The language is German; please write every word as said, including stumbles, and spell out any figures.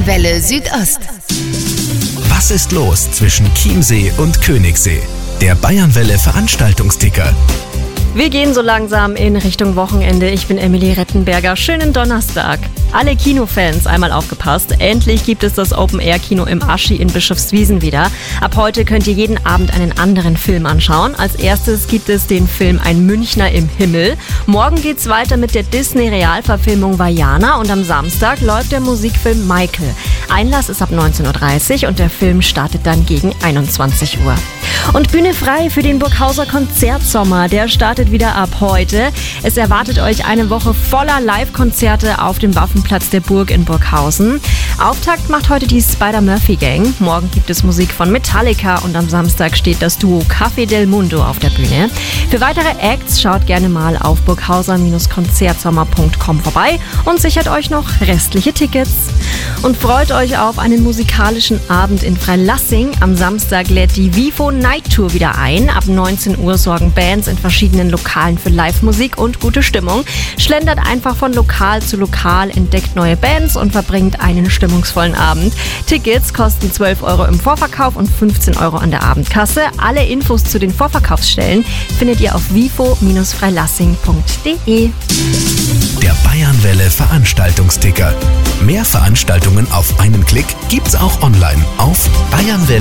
Bayernwelle Südost. Was ist los zwischen Chiemsee und Königssee? Der Bayernwelle Veranstaltungsticker. Wir gehen so langsam in Richtung Wochenende. Ich bin Emily Rettenberger. Schönen Donnerstag. Alle Kinofans, einmal aufgepasst. Endlich gibt es das Open-Air-Kino im Aschi in Bischofswiesen wieder. Ab heute könnt ihr jeden Abend einen anderen Film anschauen. Als erstes gibt es den Film Ein Münchner im Himmel. Morgen geht's weiter mit der Disney-Realverfilmung Vaiana und am Samstag läuft der Musikfilm Michael. Einlass ist ab neunzehn Uhr dreißig und der Film startet dann gegen einundzwanzig Uhr. Und Bühne frei für den Burghauser Konzertsommer. Der startet wieder ab heute. Es erwartet euch eine Woche voller Live-Konzerte auf dem Waffenplatz der Burg in Burghausen. Auftakt macht heute die Spider-Murphy-Gang. Morgen gibt es Musik von Metallica und am Samstag steht das Duo Café del Mundo auf der Bühne. Für weitere Acts schaut gerne mal auf burghauser Konzertsommer punkt com vorbei und sichert euch noch restliche Tickets. Und freut euch auf einen musikalischen Abend in Freilassing. Am Samstag lädt die Vivo Night Tour wieder ein. Ab neunzehn Uhr sorgen Bands in verschiedenen Lokalen für Live-Musik und gute Stimmung. Schlendert einfach von Lokal zu Lokal, entdeckt neue Bands und verbringt einen stimmungsvollen Abend. Tickets kosten zwölf Euro im Vorverkauf und fünfzehn Euro an der Abendkasse. Alle Infos zu den Vorverkaufsstellen findet ihr auf vivo Freilassing punkt de. Der Bayernwelle Veranstaltungsticker. Mehr Veranstaltungen auf einen Klick gibt's auch online auf bayernwelle